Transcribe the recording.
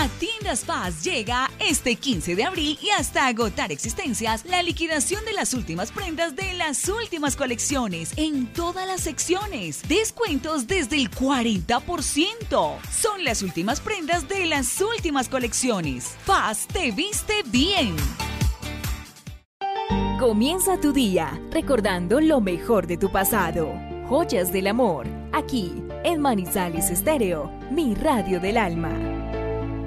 A Tiendas Paz llega este 15 de abril y hasta agotar existencias la liquidación de las últimas prendas de las últimas colecciones en todas las secciones. Descuentos desde el 40%. Son las últimas prendas de las últimas colecciones. Paz te viste bien. Comienza tu día recordando lo mejor de tu pasado. Joyas del amor, aquí en Manizales Estéreo, mi radio del alma.